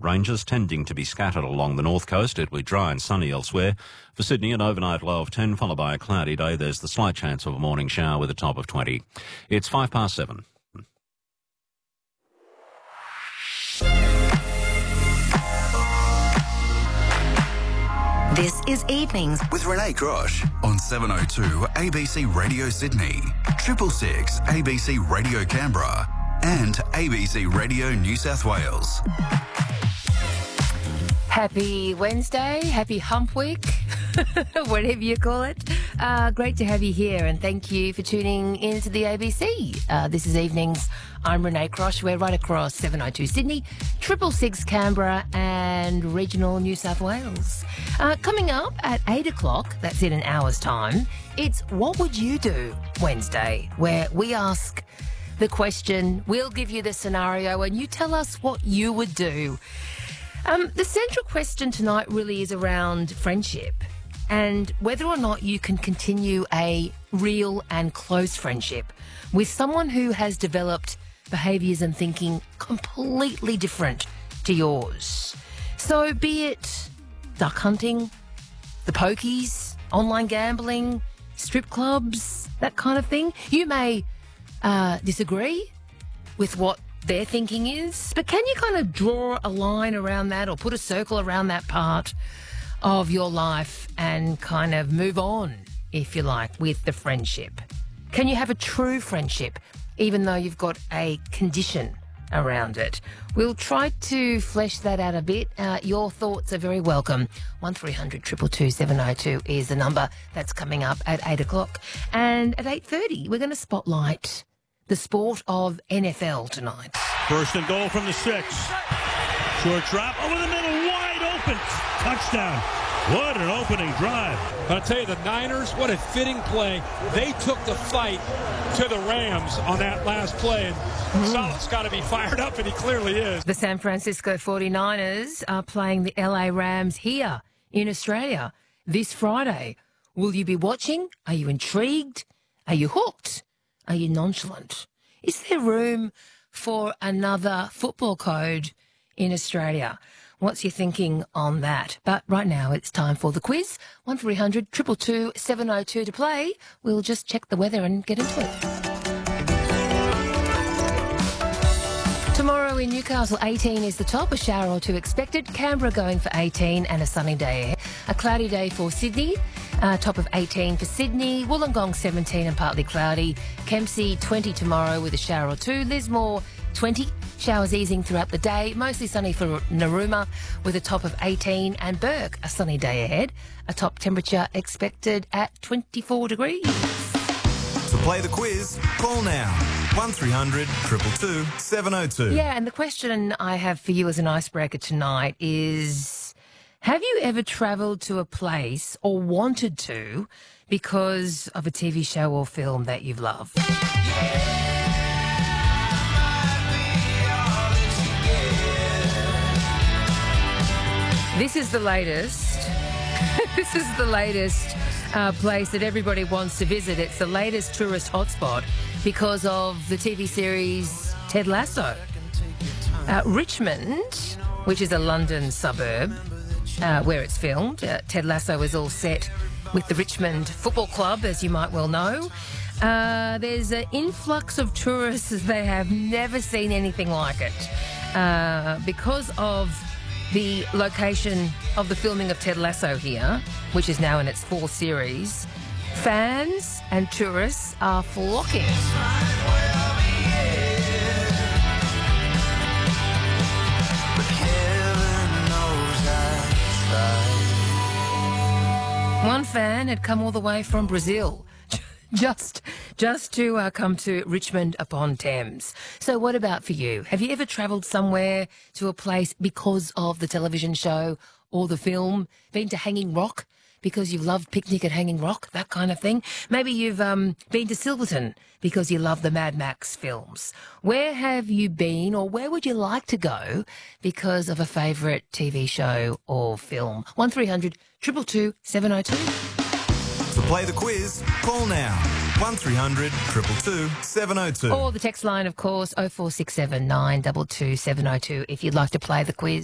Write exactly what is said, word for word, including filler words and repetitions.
ranges tending to be scattered along the north coast. It'll be dry and sunny elsewhere. For Sydney, an overnight low of ten, followed by a cloudy day. There's the slight chance of a morning shower with a top of twenty. It's five past seven. This is Evenings with Renee Grosh on seven oh two A B C Radio Sydney, triple six A B C Radio Canberra and A B C Radio New South Wales. Happy Wednesday, happy hump week, whatever you call it. Uh, great to have you here and thank you for tuning into the A B C. Uh, this is Evenings. I'm Renee Grosh. We're right across seven oh two Sydney, triple six Canberra and regional New South Wales. Uh, coming up at eight o'clock, that's in an hour's time, it's What Would You Do Wednesday, where we ask the question, we'll give you the scenario and you tell us what you would do. Um, the central question tonight really is around friendship and whether or not you can continue a real and close friendship with someone who has developed behaviours and thinking completely different to yours. So be it duck hunting, the pokies, online gambling, strip clubs, that kind of thing. You may uh, disagree with what their thinking is, but can you kind of draw a line around that or put a circle around that part of your life and kind of move on, if you like, with the friendship? Can you have a true friendship even though you've got a condition around it? We'll try to flesh that out a bit. Uh, your thoughts are very welcome. one three hundred two two two seven oh two is the number that's coming up at eight o'clock. And at eight thirty, we're going to spotlight the sport of N F L tonight. First and goal from the six. Short drop over the middle, wide open. Touchdown. What an opening drive. I'll tell you, the Niners, what a fitting play. They took the fight to the Rams on that last play. And mm. Saleh's got to be fired up, and he clearly is. The San Francisco forty-niners are playing the L A Rams here in Australia this Friday. Will you be watching? Are you intrigued? Are you hooked? Are you nonchalant? Is there room for another football code in Australia? What's your thinking on that? But right now it's time for the quiz. one three hundred two two two seven oh two to play. We'll just check the weather and get into it. Tomorrow in Newcastle, eighteen is the top, a shower or two expected. Canberra going for eighteen and a sunny day. A cloudy day for Sydney, uh, top of eighteen for Sydney. Wollongong seventeen and partly cloudy. Kempsey twenty tomorrow with a shower or two. Lismore twenty, showers easing throughout the day. Mostly sunny for Narooma with a top of eighteen. And Burke, a sunny day ahead. A top temperature expected at twenty-four degrees. To play the quiz, call now. one three hundred two two two seven oh two. Yeah, and the question I have for you as an icebreaker tonight is, have you ever travelled to a place or wanted to because of a T V show or film that you've loved? This is the latest. This is the latest uh, place that everybody wants to visit. It's the latest tourist hotspot because of the T V series Ted Lasso. Uh, Richmond, which is a London suburb uh, where it's filmed. Uh, Ted Lasso is all set with the Richmond Football Club, as you might well know. Uh, there's an influx of tourists. They have never seen anything like it uh, because of the location of the filming of Ted Lasso here, which is now in its fourth series. Fans and tourists are flocking. One fan had come all the way from Brazil just just to uh, come to Richmond upon Thames. So what about for you? Have you ever travelled somewhere to a place because of the television show or the film? Been to Hanging Rock because you've loved Picnic at Hanging Rock, that kind of thing? Maybe you've um, been to Silverton because you love the Mad Max films. Where have you been, or where would you like to go because of a favourite T V show or film? one three hundred two two two seven oh two. To play the quiz, call now. one three hundred two two two seven oh two. Or the text line, of course, oh four six seven nine two two seven oh two if you'd like to play the quiz.